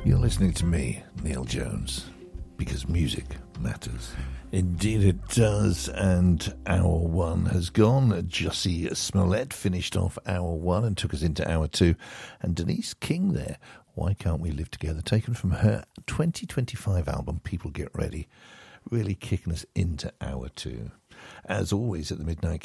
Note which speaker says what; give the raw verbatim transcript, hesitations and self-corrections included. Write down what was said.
Speaker 1: You're listening to me, Neil Jones, because music matters. Indeed it does, and hour one has gone. Jussie Smollett finished off hour one and took us into hour two. And Denise King there, Why Can't We Live Together, taken from her twenty twenty-five album, People Get Ready, really kicking us into hour two. As always at the Midnight